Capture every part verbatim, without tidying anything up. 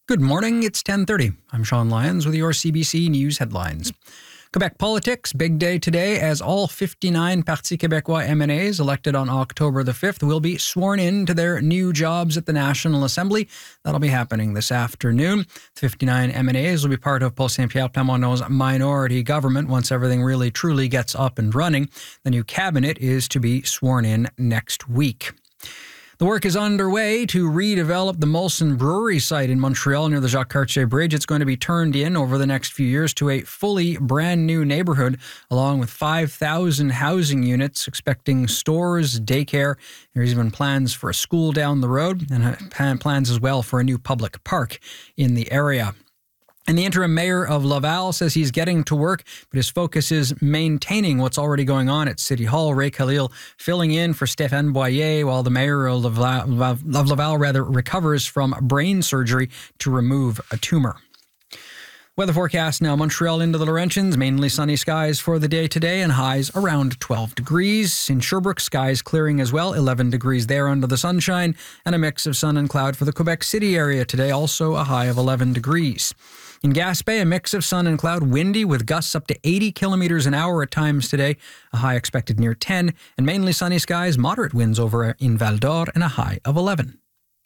Good morning, it's ten thirty. I'm Sean Lyons with your C B C News headlines. Quebec politics, big day today as all fifty-nine Parti Québécois M N As elected on October the fifth will be sworn in to their new jobs at the National Assembly. That'll be happening this afternoon. The fifty-nine M N As will be part of Paul Saint-Pierre Plamondon's minority government once everything really truly gets up and running. The new cabinet is to be sworn in next week. The work is underway to redevelop the Molson Brewery site in Montreal near the Jacques-Cartier Bridge. It's going to be turned in over the next few years to a fully brand new neighborhood, along with five thousand housing units, expecting stores, daycare. There's even plans for a school down the road and plans as well for a new public park in the area. And the interim mayor of Laval says he's getting to work, but his focus is maintaining what's already going on at City Hall. Ray Khalil filling in for Stéphane Boyer while the mayor of Laval, of Laval rather, recovers from brain surgery to remove a tumor. Weather forecast now. Montreal into the Laurentians, mainly sunny skies for the day today and highs around twelve degrees. In Sherbrooke, skies clearing as well, eleven degrees there under the sunshine, and a mix of sun and cloud for the Quebec City area today, also a high of eleven degrees. In Gaspé, a mix of sun and cloud, windy with gusts up to eighty kilometers an hour at times today, a high expected near ten, and mainly sunny skies, moderate winds over in Val d'Or, and a high of eleven.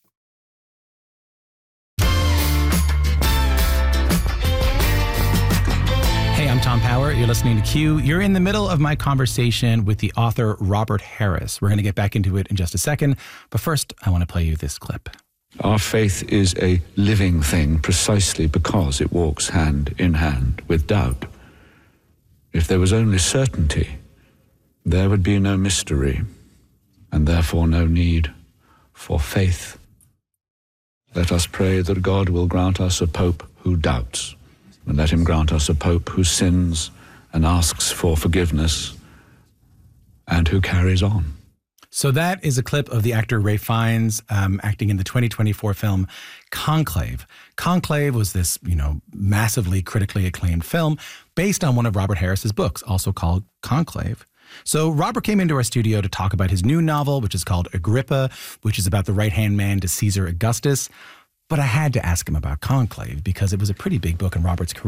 Hey, I'm Tom Power. You're listening to Q. You're in the middle of my conversation with the author Robert Harris. We're going to get back into it in just a second, but first I want to play you this clip. Our faith is a living thing precisely because it walks hand in hand with doubt. If there was only certainty, there would be no mystery, and therefore no need for faith. Let us pray that God will grant us a pope who doubts, and let him grant us a pope who sins and asks for forgiveness, and who carries on. So that is a clip of the actor Ralph Fiennes um, acting in the twenty twenty-four film Conclave. Conclave was this, you know, massively critically acclaimed film based on one of Robert Harris's books, also called Conclave. So Robert came into our studio to talk about his new novel, which is called Agrippa, which is about the right-hand man to Caesar Augustus. But I had to ask him about Conclave because it was a pretty big book in Robert's career.